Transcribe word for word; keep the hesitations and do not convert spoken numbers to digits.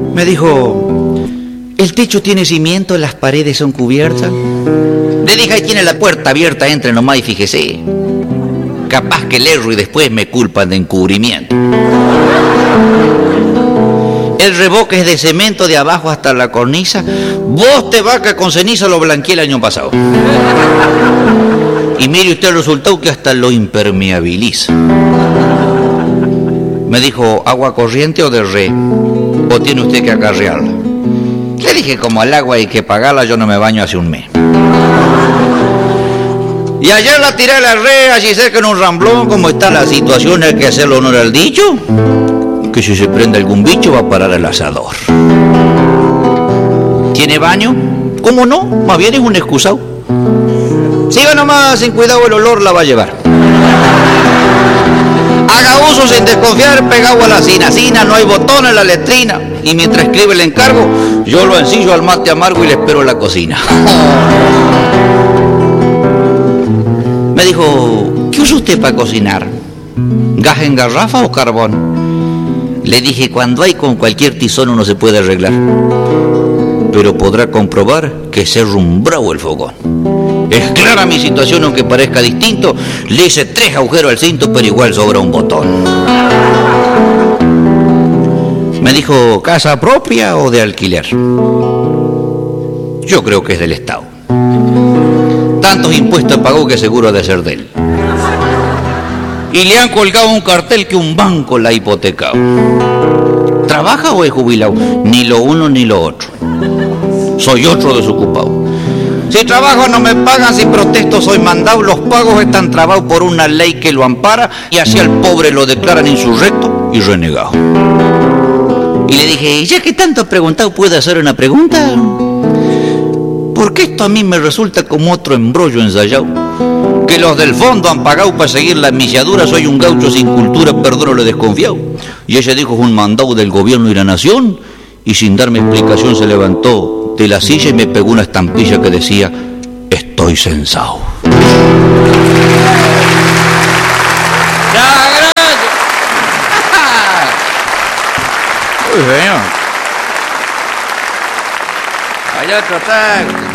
Me dijo, ¿el techo tiene cimiento, las paredes son cubiertas? Le dije, ahí tiene la puerta abierta, entre nomás y fíjese. Capaz que le erro y después me culpan de encubrimiento. El revoque es de cemento de abajo hasta la cornisa. Vos te vaca con ceniza lo blanqueé el año pasado. Y mire usted el resultado que hasta lo impermeabiliza. Me dijo, ¿agua corriente o de re? ¿O tiene usted que acarrearla? Le dije, como al agua hay que pagarla, yo no me baño hace un mes. Y ayer la tiré a la red, allí cerca en un ramblón. Como está la situación, hay que hacerle honor al dicho, que si se prende algún bicho va a parar el asador. ¿Tiene baño? ¿Cómo no? Más bien es un excusado. Siga nomás, sin cuidado el olor la va a llevar. Haga uso sin desconfiar, pegado a la cinacina, no hay botón en la letrina. Y mientras escribe el encargo, yo lo ensillo al mate amargo y le espero en la cocina. Me dijo, ¿qué usa usted para cocinar? ¿Gas en garrafa o carbón? Le dije, cuando hay con cualquier tizón uno se puede arreglar. Pero podrá comprobar que se rumbrao el fogón. Es clara mi situación, aunque parezca distinto. Le hice tres agujeros al cinto, pero igual sobra un botón. Me dijo, ¿casa propia o de alquiler? Yo creo que es del Estado. Tantos impuestos pagó que seguro ha de ser de él. Y le han colgado un cartel que un banco la ha hipotecado. ¿Trabaja o es jubilado? Ni lo uno ni lo otro. Soy otro desocupado. Si trabajo no me pagan, si protesto soy mandado. Los pagos están trabados por una ley que lo ampara y así al pobre lo declaran insurrecto y renegado. Y le dije, ya que tanto ha preguntado, ¿puede hacer una pregunta? Porque esto a mí me resulta como otro embrollo ensayado. Que los del fondo han pagado para seguir la misiadura. Soy un gaucho sin cultura, perdón, lo he desconfiado. Y ella dijo, es un mandado del gobierno y la nación. Y sin darme explicación se levantó de la silla y me pegó una estampilla que decía, estoy censado. ¡Ya, gracias! Muy bien. Allá tratar.